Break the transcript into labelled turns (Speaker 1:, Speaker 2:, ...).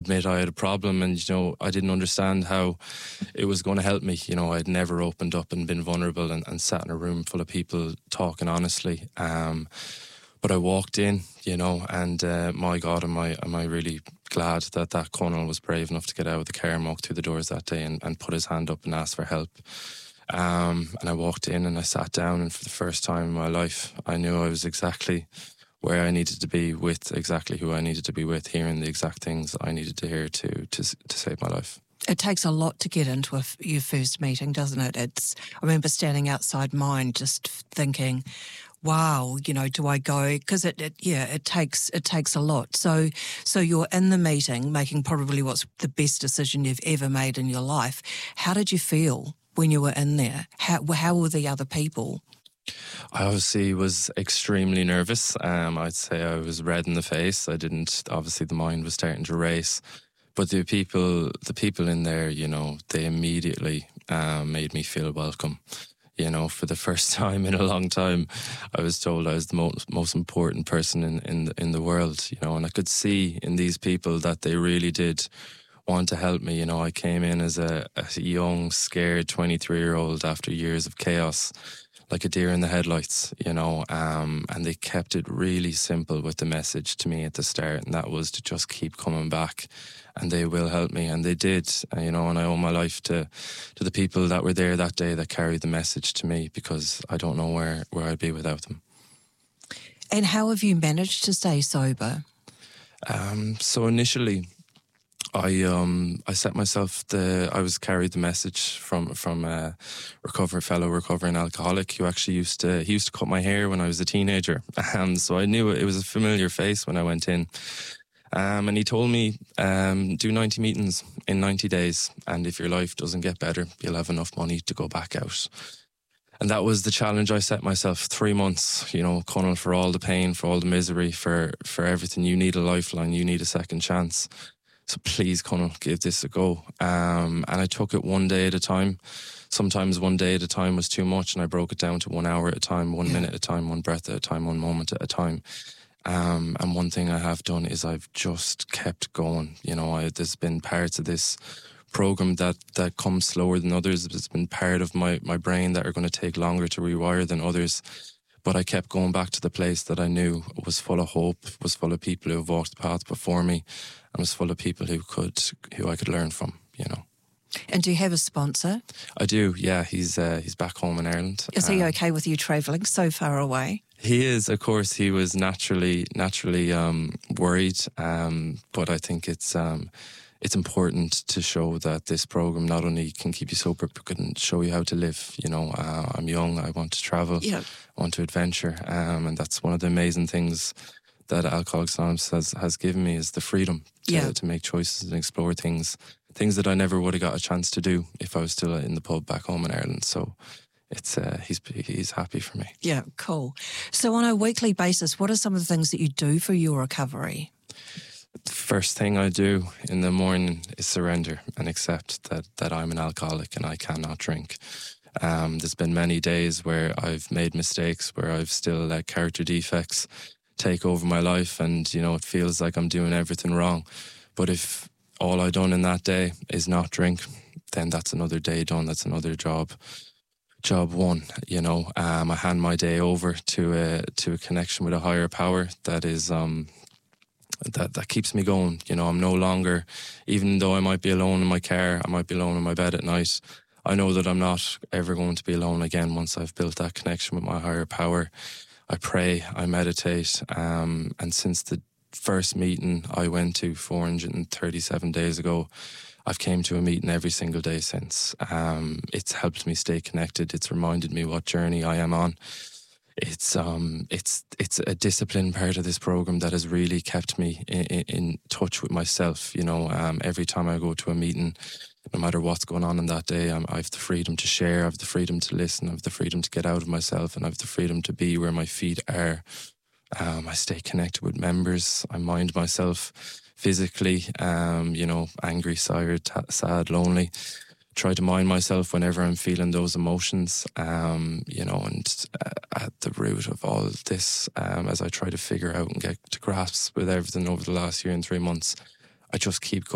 Speaker 1: admit I had a problem, and I didn't understand how it was going to help me. I'd never opened up and been vulnerable and sat in a room full of people talking honestly. But I walked in, and my God, am I really glad that Conal was brave enough to get out of the car and walk through the doors that day and put his hand up and ask for help. And I walked in and I sat down, and for the first time in my life, I knew I was exactly where I needed to be, with exactly who I needed to be with, hearing the exact things I needed to hear to save my life.
Speaker 2: It takes a lot to get into your first meeting, doesn't it? I remember standing outside mine just thinking, wow, do I go? Because it takes a lot. So you're in the meeting making probably what's the best decision you've ever made in your life. How did you feel when you were in there? How were the other people?
Speaker 1: I obviously was extremely nervous. I'd say I was red in the face. Obviously the mind was starting to race. But the people in there, they immediately made me feel welcome. For the first time in a long time, I was told I was the most important person in the world, and I could see in these people that they really did want to help me. I came in as a young, scared 23-year-old after years of chaos, like a deer in the headlights, and they kept it really simple with the message to me at the start, and that was to just keep coming back and they will help me. And they did, and I owe my life to the people that were there that day that carried the message to me, because I don't know where I'd be without them.
Speaker 2: And how have you managed to stay sober?
Speaker 1: So initially, I set myself I was carried the message from a fellow recovering alcoholic who actually used to cut my hair when I was a teenager. So I knew it was a familiar face when I went in. And he told me, do 90 meetings in 90 days. And if your life doesn't get better, you'll have enough money to go back out. And that was the challenge I set myself. 3 months, Conal, for all the pain, for all the misery, for everything. You need a lifeline. You need a second chance. So please, Conal, give this a go. And I took it one day at a time. Sometimes one day at a time was too much, and I broke it down to 1 hour at a time, 1 minute at a time, one breath at a time, one moment at a time. And one thing I have done is I've just kept going. There's been parts of this program that come slower than others. It's been part of my brain that are going to take longer to rewire than others. But I kept going back to the place that I knew was full of hope, was full of people who have walked the path before me, and was full of people who I could learn from,
Speaker 2: And do you have a sponsor?
Speaker 1: I do, yeah. He's back home in Ireland.
Speaker 2: Is he okay with you travelling so far away?
Speaker 1: He is, of course. He was naturally worried, but I think it's important to show that this program not only can keep you sober, but can show you how to live. I'm young. I want to travel.
Speaker 2: Yeah.
Speaker 1: I want to adventure, and that's one of the amazing things that Alcoholics Anonymous has given me, is the freedom to make choices and explore things that I never would have got a chance to do if I was still in the pub back home in Ireland. So it's he's happy for me.
Speaker 2: Yeah, cool. So on a weekly basis, what are some of the things that you do for your recovery?
Speaker 1: The first thing I do in the morning is surrender and accept that I'm an alcoholic and I cannot drink. There's been many days where I've made mistakes, where I've still let character defects take over my life, and it feels like I'm doing everything wrong. But if all I've done in that day is not drink, then that's another day done. That's another job one. I hand my day over to a connection with a higher power that is that keeps me going. I'm no longer, even though I might be alone in my car, I might be alone in my bed at night, I know that I'm not ever going to be alone again once I've built that connection with my higher power. I pray, I meditate, and since the first meeting I went to 437 days ago, I've came to a meeting every single day since. It's helped me stay connected. It's reminded me what journey I am on. It's a discipline part of this program that has really kept me in touch with myself. Every time I go to a meeting, no matter what's going on in that day, I have the freedom to share, I have the freedom to listen, I have the freedom to get out of myself, and I have the freedom to be where my feet are. I stay connected with members. I mind myself physically, angry, tired, sad, lonely. Try to mind myself whenever I'm feeling those emotions, and at the root of all this, as I try to figure out and get to grasp with everything over the last year and 3 months, I just keep going.